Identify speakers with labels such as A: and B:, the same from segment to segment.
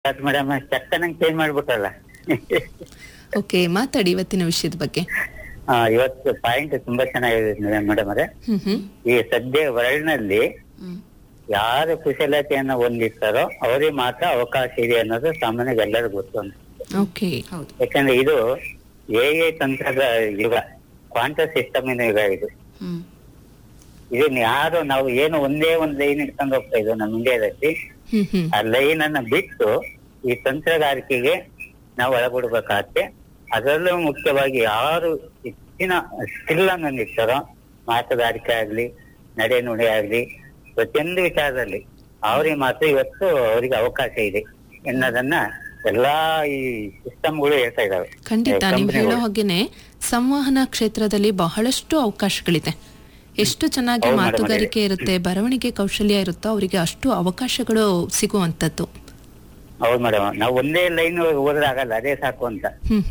A: Madam ಚಕ್ಕನಂಗ್ change ಮಾಡ್ಬಿಟ್ರಲ್ಲ.
B: Okay, ಮಾತಾಡಿ ಇವತ್ತಿನ ವಿಷಯದ ಬಗ್ಗೆ.
A: ಇವತ್ತು ಪಾಯಿಂಟ್ ತುಂಬಾ ಚೆನ್ನಾಗಿದೆ ಮೇಡಮ್ ಅವರೇ. ಈ ಸದ್ಯ ವರ್ಲ್ಡ್ ನಲ್ಲಿ ಯಾರು ಕುಶಲತೆಯನ್ನ ಹೊಂದಿರ್ತಾರೋ ಅವರಿಗೆ ಮಾತ್ರ ಅವಕಾಶ ಇದೆ ಅನ್ನೋದು ಸಾಮಾನ್ಯ ಎಲ್ಲರಿಗೂ ಗೊತ್ತು.
B: ಓಕೆ,
A: ಯಾಕಂದ್ರೆ ಇದು ಎ ತಂತ್ರದ ಯುಗ, ಕ್ವಾಂಟಮ್ ಸಿಸ್ಟಮಿನ ಯುಗ ಇದು. ಇದನ್ನ ಯಾರು ನಾವು ಏನು ಒಂದೇ ಒಂದ್ ಲೈನ್ ಇಟ್ಕೊಂಡು ಹೋಗ್ತಾ ಇದ್ವು ನಮ್ಮ ಇಂಡಿಯಾದಲ್ಲಿ, ಆ ಲೈನ್ ಅನ್ನ ಬಿಟ್ಟು ಈ ತಂತ್ರಗಾರಿಕೆಗೆ ನಾವು ಒಳಗೊಡ್ಬೇಕಾಗತ್ತೆ. ಅದರಲ್ಲೂ ಮುಖ್ಯವಾಗಿ ಯಾರು ಹೆಚ್ಚಿನ ಸ್ಕಿಲ್ ಅನ್ನು ಹೊಂದಿರ್ತಾರೋ, ಮಾತುಗಾರಿಕೆ ಆಗ್ಲಿ, ನಡೆ ನುಡಿ ಆಗ್ಲಿ, ಪ್ರತಿಯೊಂದು ವಿಚಾರದಲ್ಲಿ ಅವ್ರಿಗೆ ಮಾತ್ರ ಇವತ್ತು ಅವರಿಗೆ ಅವಕಾಶ ಇದೆ ಎನ್ನೋದನ್ನ ಎಲ್ಲಾ ಈ ಸಿಸ್ಟಮ್ಗಳು ಹೇಳ್ತಾ ಇದಾವೆ.
B: ಖಂಡಿತ ನೀವು ಹೇಳೋ ಹಾಗೇನೆ ಸಂವಹನ ಕ್ಷೇತ್ರದಲ್ಲಿ ಬಹಳಷ್ಟು ಅವಕಾಶಗಳಿದೆ. ಎಷ್ಟು ಚೆನ್ನಾಗಿ ಮಾತುಗಾರಿಕೆ ಇರುತ್ತೆ, ಬರವಣಿಗೆ ಕೌಶಲ್ಯ ಇರುತ್ತೋ ಅವರಿಗೆ ಅಷ್ಟು ಅವಕಾಶಗಳು ಸಿಗುವಂತದ್ದು.
A: ಹೌದು ಮೇಡಮ್, ನಾವು ಒಂದೇ ಲೈನ್ ಓದಿದ್ರೆ ಆಗಲ್ಲ, ಅದೇ ಸಾಕು ಅಂತ.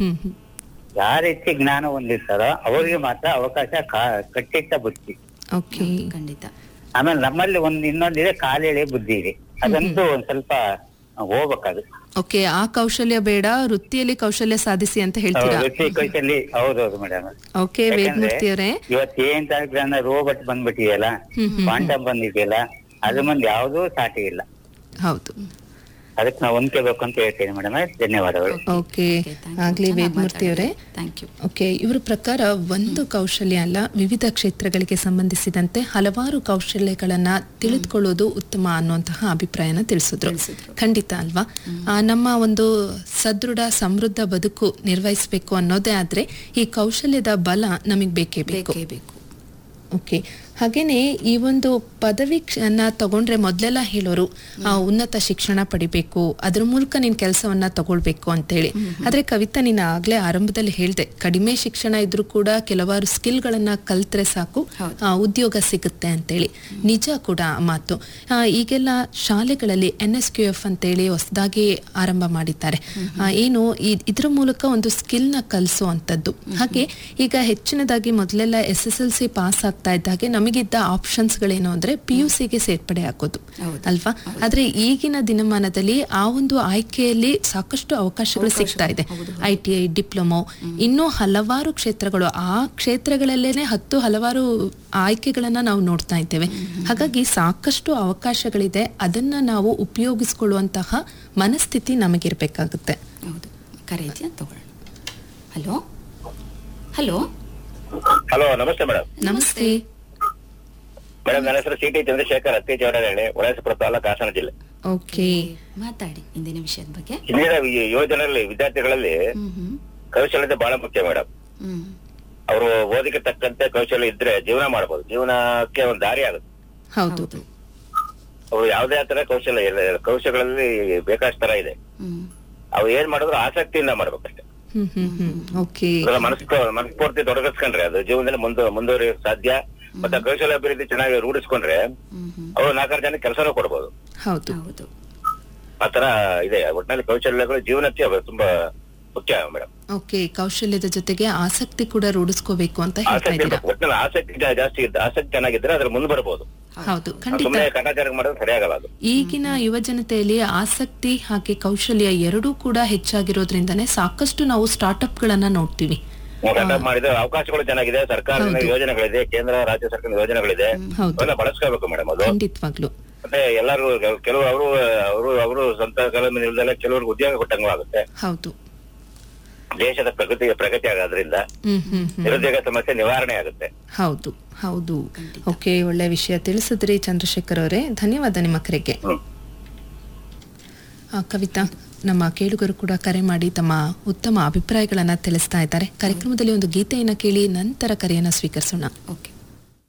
A: ಯಾರ ಹೆಚ್ಚು ಜ್ಞಾನ ಹೊಂದಿರ್ತಾರೋ ಅವ್ರಿಗೆ ಮಾತ್ರ ಅವಕಾಶ ಕಟ್ಟಿಟ್ಟ ಬುದ್ಧಿ.
B: ಓಕೆ, ಖಂಡಿತ.
A: ಆಮೇಲೆ ನಮ್ಮಲ್ಲಿ ಇನ್ನೊಂದಿದೆ ಕಾಲೆಳೆ ಬುದ್ಧಿ ಇದೆ, ಅದಂತೂ ಒಂದ್ ಸ್ವಲ್ಪ ಹೋಗ್ಬೇಕಾದು.
B: ಓಕೆ, ಆ ಕೌಶಲ್ಯ ಬೇಡ, ವೃತ್ತಿಯಲ್ಲಿ ಕೌಶಲ್ಯ ಸಾಧಿಸಿ ಅಂತ ಹೇಳ್ತೀರಾ?
A: ವೃತ್ತಿ ಕೌಶಲ್ಯ ಹೌದೌದು ಮೇಡಮ್.
B: ಓಕೆ, ವೇದಮೂರ್ತಿ ಅವರೇ,
A: ಇವತ್ತು ಏನ್ ತಂತ್ರಜ್ಞಾನ ರೋಬೋಟ್ ಬಂದ್ಬಿಟ್ಟಿದೆಯಲ್ಲ, ಕ್ವಾಂಟಮ್ ಬಂದಿದೆಯಲ್ಲ, ಅದ್ರ ಮುಂದೆ ಯಾವುದೂ ಸಾಟಿ ಇಲ್ಲ.
B: ಹೌದು,
A: ಅದಕ್ಕೆ ನಾವು ಹೊಂದ್ಕೋಬೇಕು ಅಂತ ಹೇಳ್ತೇನೆ ಮೇಡಮ್. ಧನ್ಯವಾದಗಳು.
B: ಓಕೆ, ಆಗ್ಲಿ ವೇದಮೂರ್ತಿ ಅವರೇ. ಓಕೆ, ಇವರ ಪ್ರಕಾರ ಒಂದು ಕೌಶಲ್ಯ ಅಲ್ಲ, ವಿವಿಧ ಕ್ಷೇತ್ರಗಳಿಗೆ ಸಂಬಂಧಿಸಿದಂತೆ ಹಲವಾರು ಕೌಶಲ್ಯಗಳನ್ನ ತಿಳಿದುಕೊಳ್ಳೋದು ಉತ್ತಮ ಅನ್ನುವಂತಹ ಅಭಿಪ್ರಾಯನ ತಿಳಿಸಿದ್ರು. ಖಂಡಿತ ಅಲ್ವಾ? ನಮ್ಮ ಒಂದು ಸದೃಢ ಸಮೃದ್ಧ ಬದುಕು ನಿರ್ವಹಿಸಬೇಕು ಅನ್ನೋದೇ ಆದ್ರೆ ಈ ಕೌಶಲ್ಯದ ಬಲ ನಮಗೆ ಬೇಕೇ ಬೇಕು. ಓಕೆ, ಹಾಗೇನೆ ಈ ಒಂದು ಪದವಿಯನ್ನ ತಗೊಂಡ್ರೆ ಮೊದಲೆಲ್ಲ ಹೇಳೋರು ಉನ್ನತ ಶಿಕ್ಷಣ ಪಡಿಬೇಕು, ಅದ್ರ ಮೂಲಕ ನೀನ್ ಕೆಲಸವನ್ನ ತಗೊಳ್ಬೇಕು ಅಂತೇಳಿ. ಆದ್ರೆ ಕವಿತಾ, ನೀನ್ ಆಗ್ಲೇ ಆರಂಭದಲ್ಲಿ ಹೇಳ್ದೆ, ಕಡಿಮೆ ಶಿಕ್ಷಣ ಇದ್ರೂ ಕೂಡ ಕೆಲವಾರು ಸ್ಕಿಲ್ಗಳನ್ನ ಕಲ್ತ್ರೆ ಸಾಕು ಉದ್ಯೋಗ ಸಿಗುತ್ತೆ ಅಂತೇಳಿ. ನಿಜ ಕೂಡ ಆ ಮಾತು. ಈಗೆಲ್ಲ ಶಾಲೆಗಳಲ್ಲಿ NSQF ಅಂತೇಳಿ ಹೊಸದಾಗಿ ಆರಂಭ ಮಾಡಿದ್ದಾರೆ. ಏನು ಇದ್ರ ಮೂಲಕ ಒಂದು ಸ್ಕಿಲ್ ನ ಕಲಿಸುವಂತದ್ದು. ಹಾಗೆ ಈಗ ಹೆಚ್ಚಿನದಾಗಿ ಮೊದಲೆಲ್ಲ SSLC ಪಾಸ್ ಆಗ್ತಾ ಇದ್ದಾಗೆ ನಮಗಿದ್ದ ಆಪ್ಷನ್ಸ್ ಗಳೇನು ಅಂದ್ರೆ PUCಗೆ ಸೇರ್ಪಡೆ ಆಗೋದು ಅಲ್ವಾ? ಆದ್ರೆ ಈಗಿನ ದಿನಮಾನದಲ್ಲಿ ಆ ಒಂದು ಆಯ್ಕೆಯಲ್ಲಿ ಸಾಕಷ್ಟು ಅವಕಾಶಗಳು ಸಿಗ್ತಾ ಇದೆ. ITI, ಡಿಪ್ಲೊಮೊ, ಇನ್ನೂ ಹಲವಾರು ಕ್ಷೇತ್ರಗಳು, ಆ ಕ್ಷೇತ್ರಗಳಲ್ಲೇನೆ ಹಲವಾರು ಆಯ್ಕೆಗಳನ್ನ ನಾವು ನೋಡ್ತಾ ಇದ್ದೇವೆ. ಹಾಗಾಗಿ ಸಾಕಷ್ಟು ಅವಕಾಶಗಳಿದೆ, ಅದನ್ನ ನಾವು ಉಪಯೋಗಿಸ್ಕೊಳ್ಳುವಂತಹ ಮನಸ್ಥಿತಿ ನಮಗಿರ್ಬೇಕಾಗುತ್ತೆ.
C: ಹಲೋ ಹಲೋ
D: ಹಲೋ, ನಮಸ್ತೆ ಮೇಡಮ್.
B: ನಮಸ್ತೆ
D: ಮೇಡಮ್, ನನ್ನ ಹೆಸರು CT ಚಂದ್ರಶೇಖರ್, ಅತ್ತೆಜವರಹಳ್ಳಿ, ಹೊಳೆನರಸೀಪುರ ತಾಲೂಕು, ಹಾಸನ ಜಿಲ್ಲೆ.
B: ಓಕೆ,
C: ಮಾತಾಡಿ ಇಂದಿನ ವಿಷಯದ ಬಗ್ಗೆ.
D: ಇಂದಿನ ಯೋಜನೆಗಳಲ್ಲಿ ವಿದ್ಯಾರ್ಥಿಗಳಲ್ಲಿ ಕೌಶಲ್ಯತೆ ಬಹಳ ಮುಖ್ಯ ಮೇಡಮ್. ಅವರು ಓದಿಗೆ ತಕ್ಕಂತೆ ಕೌಶಲ್ಯ ಇದ್ರೆ ಜೀವನ ಮಾಡಬಹುದು, ಜೀವನಕ್ಕೆ ಒಂದು ದಾರಿ ಆಗುತ್ತೆ.
B: ಹೌದು,
D: ಅವರು ಯಾವುದೇ ತರ ಕೌಶಲ್ಯಗಳಲ್ಲಿ ಬೇಕಾದಷ್ಟು ತರ ಇದೆ. ಅವು ಏನ್ ಮಾಡಿದ್ರು ಆಸಕ್ತಿಯಿಂದ ಮಾಡ್ಬೇಕಷ್ಟೇ. ಮನಸ್ಫೂರ್ತಿ ತೊಡಗಿಸ್ಕೊಂಡ್ರೆ ಅದು ಜೀವನದಲ್ಲಿ ಮುಂದುವರಿಯೋಕೆ ಸಾಧ್ಯ. ಮತ್ತೆ ಕೌಶಲ್ಯ ಅಭಿವೃದ್ಧಿ ಚೆನ್ನಾಗಿ ರೂಢಿಸ್ಕೊಂಡ್ರೆ ಅವರು 4 ಜನಕ್ಕೆ ಕೆಲಸನೂ ಕೊಡ್ಬೋದು.
B: ಹೌದು,
D: ಆತರ ಇದೆ. ಒಟ್ಟಿನಲ್ಲಿ ಕೌಶಲ್ಯಗಳು ಜೀವನಕ್ಕೆ ತುಂಬಾ ಮುಖ್ಯ ಮೇಡಮ್.
B: ಓಕೆ, ಕೌಶಲ್ಯದ ಜೊತೆಗೆ ಆಸಕ್ತಿ ಕೂಡ ರೂಢಿಸ್ಕೋಬೇಕು ಅಂತ ಹೇಳ್ತಾ ಇದ್ದೀರಾ?
D: ಒಟ್ಟಿನಲ್ಲಿ ಆಸಕ್ತಿ ಜಾಸ್ತಿ ಆಸಕ್ತಿ ಚೆನ್ನಾಗಿದ್ರೆ ಅದ್ರ ಮುಂದೆ ಬರ್ಬೋದು.
B: ಹೌದು, ಖಂಡಿತ.
D: ಕಟಾಚಾರ ಮಾಡೋದು ಸರಿಯಾಗಲ್ಲ.
B: ಈಗಿನ ಯುವ ಜನತೆಯಲ್ಲಿ ಆಸಕ್ತಿ ಹಾಗೆ ಕೌಶಲ್ಯ ಎರಡೂ ಕೂಡ ಹೆಚ್ಚಾಗಿರೋದ್ರಿಂದಾನೇ ಸಾಕಷ್ಟು ನಾವು ಸ್ಟಾರ್ಟ್ಅಪ್ ಗಳನ್ನ ನೋಡ್ತೀವಿ.
D: ಮಾಡಿದ್ರೆ ಅವಕಾಶಗಳು ಚೆನ್ನಾಗಿದೆ, ಸರ್ಕಾರದ ಯೋಜನೆಗಳಿದೆ, ಕೇಂದ್ರ ರಾಜ್ಯ ಸರ್ಕಾರದ ಯೋಜನೆಗಳಿದೆ, ಅದನ್ನ ಬಳಸ್ಕೋಬೇಕು ಮೇಡಮ್. ಅದು
B: ಖಂಡಿತವಾಗ್ಲು.
D: ಮತ್ತೆ ಎಲ್ಲರೂ ಕೆಲವು ಅವರು ಸ್ವಂತ ಕೆಲವು ಕೆಲವರಿಗೆ ಉದ್ಯೋಗ ಕೊಟ್ಟಂಗೂ ಆಗುತ್ತೆ.
B: ಹೌದು,
D: ದೇಶದ ಪ್ರಗತಿ ಆಗೋದ್ರಿಂದ ನಿರುದ್ಯೋಗ ಸಮಸ್ಯೆ ನಿವಾರಣೆ ಆಗುತ್ತೆ.
B: ಹೌದು ಹೌದು. ಓಕೆ, ಒಳ್ಳೆ ವಿಷಯ ತಿಳಿಸಿದ್ರಿ ಚಂದ್ರಶೇಖರ್ ಅವರೇ, ಧನ್ಯವಾದ ನಿಮ್ಮ ಕರೆಗೆ. ಕವಿತಾ, ನಮ್ಮ ಕೇಳುಗರು ಕೂಡ ಕರೆ ಮಾಡಿ ತಮ್ಮ ಉತ್ತಮ ಅಭಿಪ್ರಾಯಗಳನ್ನ ತಿಳಿಸ್ತಾ ಇದ್ದಾರೆ. ಕಾರ್ಯಕ್ರಮದಲ್ಲಿ ಒಂದು ಗೀತೆಯನ್ನ ಕೇಳಿ ನಂತರ ಕರೆಯನ್ನ ಸ್ವೀಕರಿಸೋಣ.
C: ಓಕೆ.